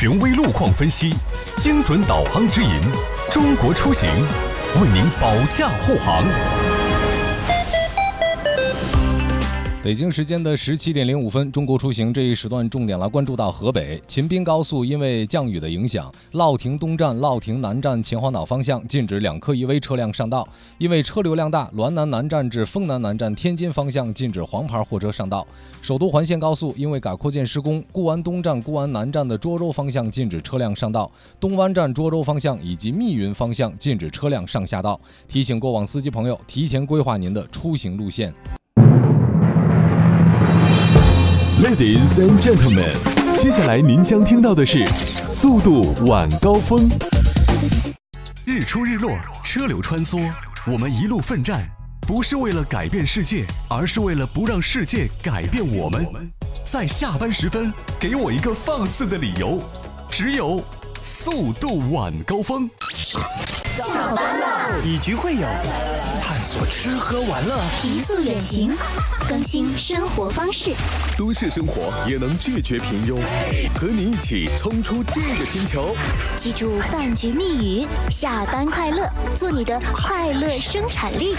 权威路况分析，精准导航指引，中国出行为您保驾护航。北京时间的17点05分，中国出行这一时段重点来关注到河北秦滨高速，因为降雨的影响，乐亭东站、乐亭南站秦皇岛方向禁止2客1危车辆上道。因为车流量大，滦南南站至丰南南站天津方向禁止黄牌货车上道。首都环线高速因为改扩建施工，固安东站、固安南站的涿州方向禁止车辆上道，东湾站涿州方向以及密云方向禁止车辆上下道。提醒过往司机朋友提前规划您的出行路线。Ladies and gentlemen， 接下来您将听到的是速度晚高峰。日出日落，车流穿梭，我们一路奋战，不是为了改变世界，而是为了不让世界改变我们。在下班时分，给我一个放肆的理由，只有速度晚高峰。 下班了， 以局会友，探索吃喝玩乐， 提速远行，更新生活方式。 都市生活也能拒绝平庸，和你一起冲出这个星球。 记住饭局密语：下班快乐，做你的快乐生产力。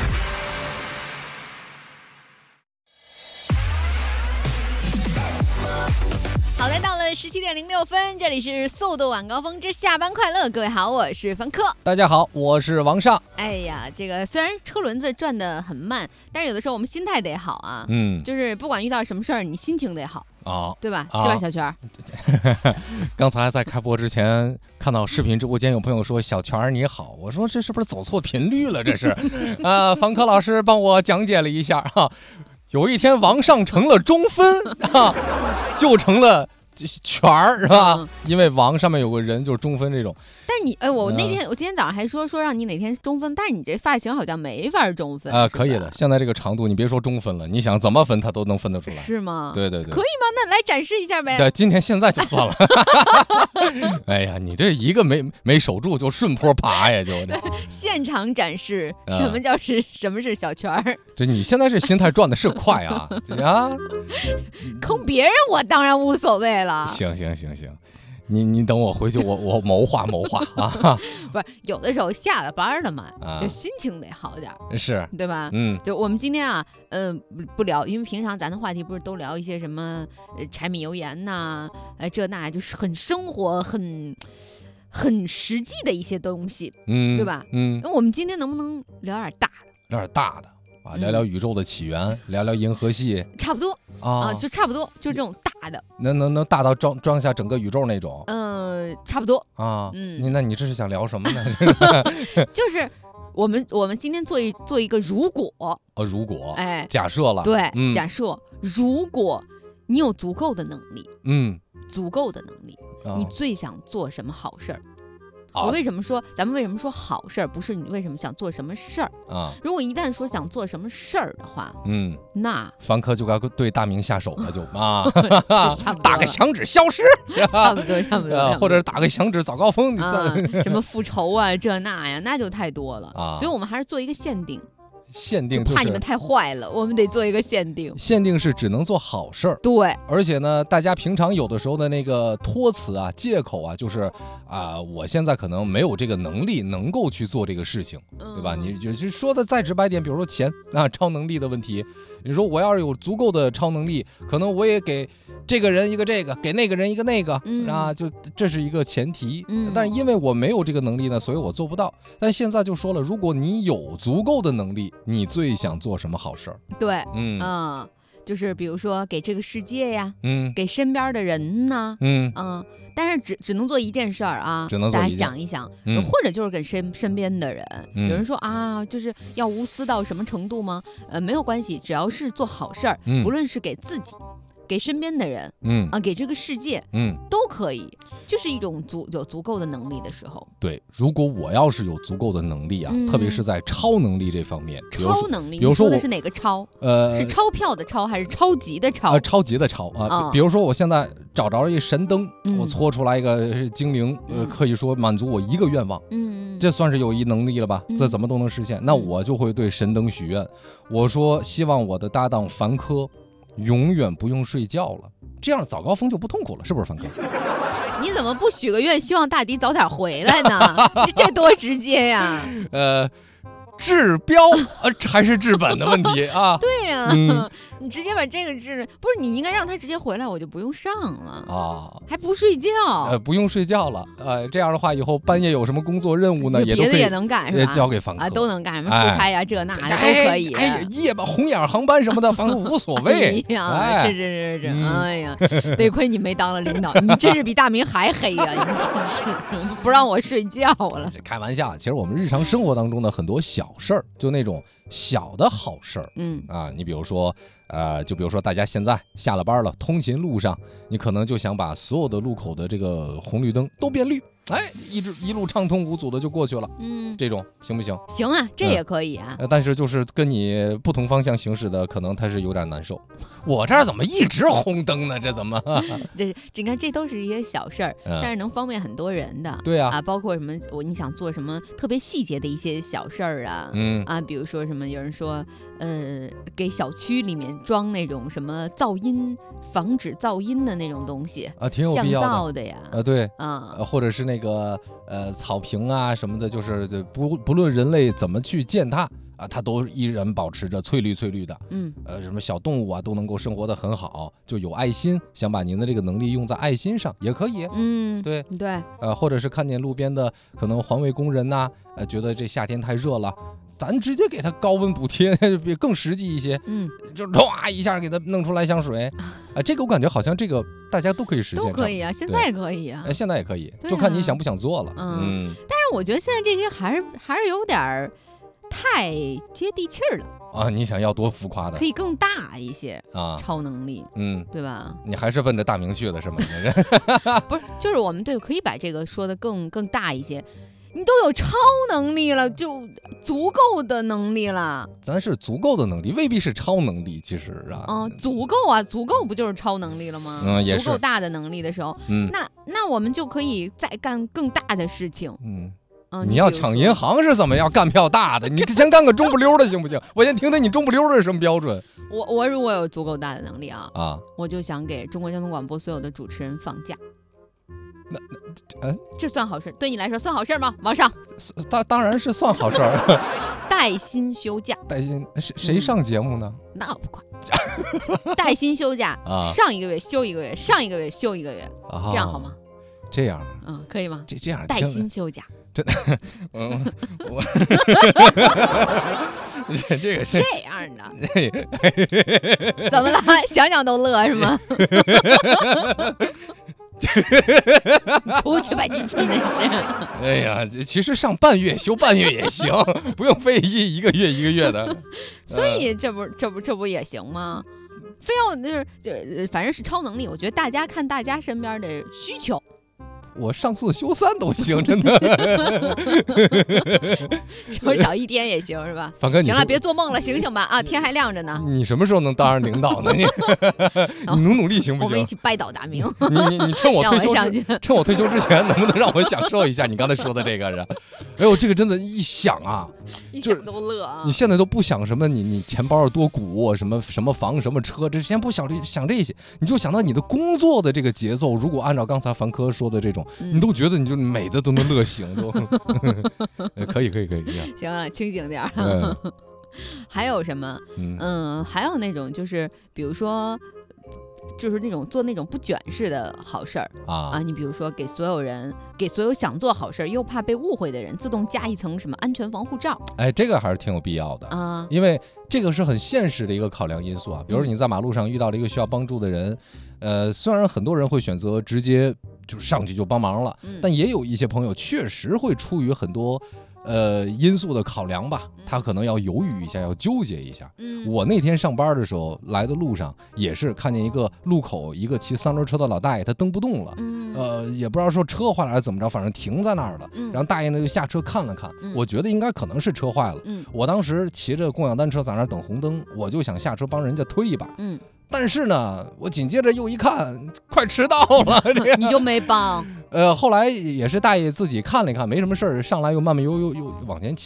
好的，到了17点06分，这里是速度晚高峰之下班快乐。各位好，我是凡客。 大家好，我是王尚。 哎呀，这个虽然车轮子转得很慢，但是有的时候我们心态得好啊。就是不管遇到什么事儿，你心情得好啊，对吧？是吧，小泉？ 刚才在开播之前看到视频直播间有朋友说小泉你好，我说这是不是走错频率了？这是凡客老师帮我讲解了一下哈。有一天王尚成了中分就成了权儿是吧？因为王上面有个人就是中分这种。 但是你我那天我今天早上还说让你哪天中分，但是你这发型好像没法中分可以的。现在这个长度你别说中分了，你想怎么分它都能分得出来。 是吗？ 对对对， 可以吗？那来展示一下呗。 对，今天现在就算了。哎呀，你这一个没守住就顺坡爬呀，就这现场展示什么是小泉儿。 这你现在这心态转的是快啊坑别人我当然无所谓了。 行，你等我回去，我谋划啊。 不是，有的时候下了班了嘛，就心情得好点， 是对吧？就我们今天啊，不聊，因为平常咱的话题不是都聊一些什么柴米油盐呐，这那就是很生活很实际的一些东西，对吧？那我们今天能不能聊点大的？ 聊点大的。聊聊宇宙的起源，聊聊银河系， 差不多就差不多，就这种大的， 能大到装下整个宇宙那种， 差不多那你这是想聊什么呢？ 就是我们今天做一个如果如果假设了， 对，假设如果你有足够的能力，足够的能力，你最想做什么好事儿？咱们为什么说好事儿，不是你为什么想做什么事儿啊？如果一旦说想做什么事儿的话，那凡客就该对大明下手了，就打个响指消失， 差不多， 或者打个响指早高峰， 什么复仇啊，这那呀，那就太多了啊。所以我们还是做一个限定， 就怕你们太坏了，我们得做一个限定。 限定是只能做好事儿， 对。而且呢，大家平常有的时候的那个托词啊、借口啊，就是我现在可能没有这个能力能够去做这个事情，对吧？你就说的再直白点，比如说钱超能力的问题，你说我要是有足够的超能力，可能我也给这个人一个这个，给那个人一个那个，就这是一个前提。但是因为我没有这个能力呢，所以我做不到。但现在就说了，如果你有足够的能力，你最想做什么好事儿？ 对，就是比如说给这个世界呀，给身边的人呢，但是只能做一件事儿啊，大家想一想，或者就是给身边的人。有人说就是要无私到什么程度吗？没有关系，只要是做好事儿，不论是给自己，给身边的人，给这个世界，都可以，就是一种有足够的能力的时候。 对，如果我要是有足够的能力特别是在超能力这方面， 超能力，你说的是哪个超？是钞票的钞还是超级的超？ 超级的超比如说我现在找着一神灯，我搓出来一个精灵，可以说满足我一个愿望，这算是有一能力了吧？这怎么都能实现，那我就会对神灯许愿，我说希望我的搭档凡科永远不用睡觉了，这样早高峰就不痛苦了，是不是凡哥？ 你怎么不许个愿，希望大迪早点回来呢？这多直接呀！ 治标还是治本的问题啊？ 对呀，你直接把这个治，不是你应该让他直接回来，我就不用上了啊，还不睡觉， 不用睡觉了，这样的话以后半夜有什么工作任务呢， 别的也能干是吧？ 交给房客都能干，什么出差呀这那的都可以。 夜吧红眼航班什么的，房客无所谓。 哎呀，是，哎呀，得亏你没当了领导，你真是比大明还黑呀！你不让我睡觉了。 开玩笑，其实我们日常生活当中的很多小事儿，就那种小的好事儿，你比如说，就比如说大家现在下了班了，通勤路上，你可能就想把所有的路口的这个红绿灯都变绿，一路畅通无阻的就过去了，这种行不行？ 行啊，这也可以啊。 但是就是跟你不同方向行驶的，可能他是有点难受。我这儿怎么一直红灯呢？这怎么？ 你看，这都是一些小事儿，但是能方便很多人的。 对啊， 包括什么，你想做什么特别细节的一些小事儿啊，比如说什么，有人说，给小区里面装那种什么噪音，防止噪音的那种东西啊，挺有必要的。 降噪的呀， 对，或者是那个草坪啊什么的，就是不论人类怎么去践踏啊，它都依然保持着翠绿的。什么小动物啊都能够生活得很好，就有爱心，想把您的这个能力用在爱心上也可以。对，或者是看见路边的可能环卫工人呐，觉得这夏天太热了，咱直接给他高温补贴，更实际一些。就唰一下给他弄出来香水，这个我感觉好像这个大家都可以实现。 都可以啊，现在也可以啊。 现在也可以，就看你想不想做了。 但是我觉得现在这些还是有点太接地气儿了啊！你想要多浮夸的？ 可以更大一些啊，超能力，对吧？ 你还是奔着大明去的是吗？ 不是，就是我们可以把这个说的更大一些。你都有超能力了，就足够的能力了。 咱是足够的能力，未必是超能力，其实啊。 足够啊，足够不就是超能力了吗？ 也是。 足够大的能力的时候，那我们就可以再干更大的事情。 你要抢银行是怎么样干票大的？你先干个中不溜的行不行？我先听听你中不溜的是什么标准。 我如果有足够大的能力啊，我就想给中国交通广播所有的主持人放假。这算好事？对你来说算好事吗？王上， 当然是算好事儿。 带薪休假， 带薪谁上节目呢？ 那我不管。带薪休假，上一个月休一个月，上一个月休一个月，这样好吗？ 这样， 可以吗？ 这样带薪休假， 真的，我这个是这样的，怎么了？想想都乐是吗？出去吧，你真的是。 哎呀，其实上半月休半月也行，不用非一个月的。 所以这不也行吗？非要就是反正是超能力，我觉得大家看大家身边的需求。 我上次休3都行，真的。 少少一天也行是吧？ 凡哥， 行了，别做梦了，醒醒吧啊！天还亮着呢。 你什么时候能当上领导呢？你努力行不行？ 我们一起拜倒大明。 你趁我退休之前，能不能让我享受一下你刚才说的这个？哎呦，这个真的，一想啊， 一想都乐啊！ 你现在都不想什么，你钱包多鼓，什么房什么车，这先不想这些，你就想到你的工作的这个节奏。如果按照刚才凡科说的这种。你都觉得你就美的都能乐醒都，可以。 行了，清醒点。还有什么？还有那种就是比如说，就是那种做那种不卷式的好事儿啊，你比如说给所有想做好事儿又怕被误会的人，自动加一层什么安全防护罩。 这个还是挺有必要的啊，因为这个是很现实的一个考量因素啊。比如你在马路上遇到了一个需要帮助的人，虽然很多人会选择直接就上去就帮忙了，但也有一些朋友确实会出于很多因素的考量吧，他可能要犹豫一下，要纠结一下。我那天上班的时候来的路上也是看见一个路口一个骑3轮车的老大爷，他蹬不动了，也不知道说车坏了还是怎么着，反正停在那儿了。然后大爷呢就下车看了看，我觉得应该可能是车坏了。我当时骑着共享单车在那儿等红灯，我就想下车帮人家推一把。但是呢，我紧接着又一看，快迟到了， 你就没帮。 后来也是大爷自己看了一看，没什么事儿，上来又慢慢又往前骑了。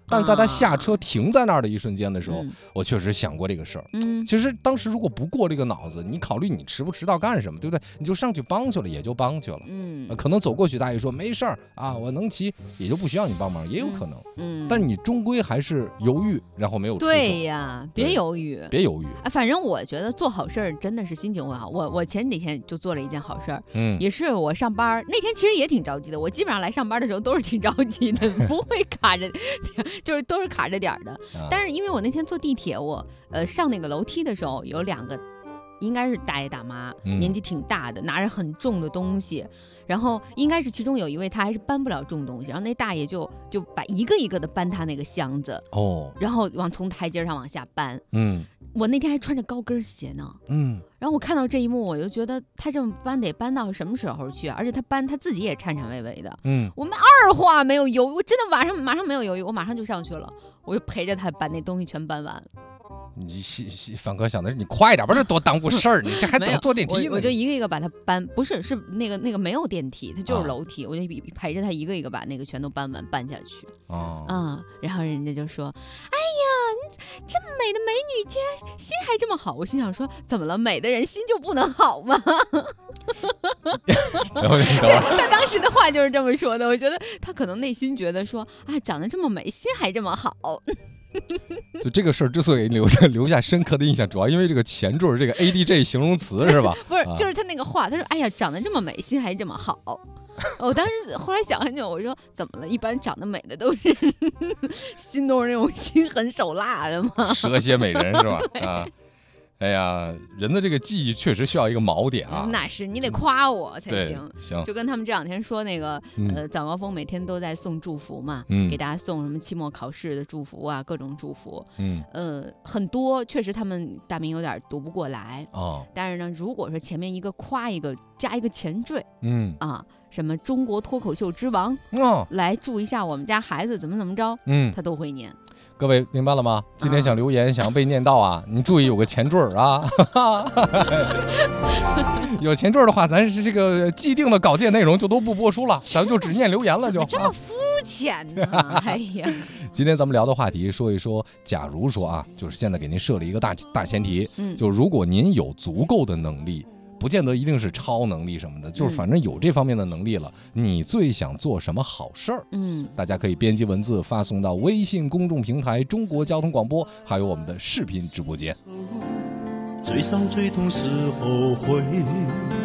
但在他下车停在那儿的一瞬间的时候，我确实想过这个事儿。其实当时如果不过这个脑子，你考虑你迟不迟到干什么，对不对？你就上去帮去了，也就帮去了。可能走过去，大爷说没事儿啊，我能骑，也就不需要你帮忙，也有可能。但你终归还是犹豫，然后没有出手。 对呀，别犹豫， 别犹豫。 反正我觉得做好事儿真的是心情会好。我前几天就做了一件好事儿，也是我上班那天其实也挺着急的。我基本上来上班的时候都是挺着急的，不会卡着，就是都是卡着点的。但是因为我那天坐地铁，我上那个楼梯的时候有2个。应该是大爷大妈，年纪挺大的，拿着很重的东西，然后应该是其中有一位他还是搬不了重东西，然后那大爷就把一个一个的搬他那个箱子，然后从台阶上往下搬。我那天还穿着高跟鞋呢，然后我看到这一幕，我就觉得他这么搬得搬到什么时候去？而且他搬他自己也颤颤巍巍的，我们二话没有犹豫，我真的马上没有犹豫，我马上就上去了，我就陪着他把那东西全搬完。 你反哥想的是你快点，不是多耽误事儿，你这还等坐电梯呢。 我就一个一个把它搬，不是那个没有电梯，它就是楼梯，我就陪着他一个一个把那个全都搬下去。然后人家就说：“哎呀，你这么美的美女，竟然心还这么好。”我心想说：“怎么了？美的人心就不能好吗？”他当时的话就是这么说的。我觉得他可能内心觉得说：“啊，长得这么美，心还这么好。” 就这个事儿之所以留下深刻的印象，主要因为这个前缀这个 ADJ 形容词是吧？ 不是，就是他那个话，他说：“哎呀，长得这么美，心还这么好。”我当时后来想很久，我说怎么了？一般长得美的都是心都是那种心狠手辣的吗？ 蛇蝎美人是吧？啊。哎呀，人的这个记忆确实需要一个锚点啊！ 那是你得夸我才行。 行， 就跟他们这2天说那个，早高峰每天都在送祝福嘛，给大家送什么期末考试的祝福啊，各种祝福。很多确实他们大明有点读不过来但是呢，如果说前面一个夸一个，加一个前缀，什么中国脱口秀之王，来祝一下我们家孩子怎么着，他都会念。 各位明白了吗？今天想留言想要被念到啊，你注意有个前缀啊。有前缀的话，咱是这个既定的稿件内容就都不播出了，咱们就只念留言了就。 这么肤浅呢？哎呀！ 今天咱们聊的话题说一说，假如说啊，就是现在给您设了一个大前提，就如果您有足够的能力。不见得一定是超能力什么的，就是反正有这方面的能力了，你最想做什么好事儿？大家可以编辑文字发送到微信公众平台中国交通广播，还有我们的视频直播间。 最伤最痛是后悔。